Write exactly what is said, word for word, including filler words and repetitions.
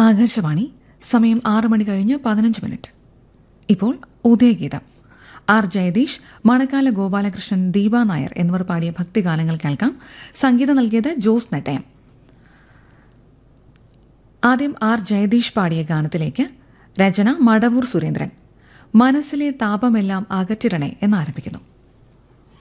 ആകാശവാണി. സമയം ആറ് മണി കഴിഞ്ഞ് പതിനഞ്ച് മിനിറ്റ്. ഇപ്പോൾ ഉദയഗീതം. ആർ ജയദീഷ്, മണക്കാല ഗോപാലകൃഷ്ണൻ, ദീപ നായർ എന്നിവർ പാടിയ ഭക്തിഗാനങ്ങൾ കേൾക്കാം. സംഗീതം നൽകിയത് ജോസ് നെട്ടയം. ആദ്യം ആർ ജയദീഷ് പാടിയ ഗാനത്തിലേക്ക്. രചന മടവൂർ സുരേന്ദ്രൻ. മനസ്സിലെ താപമെല്ലാം അകറ്റിരണേ എന്നാരംഭിക്കുന്നു.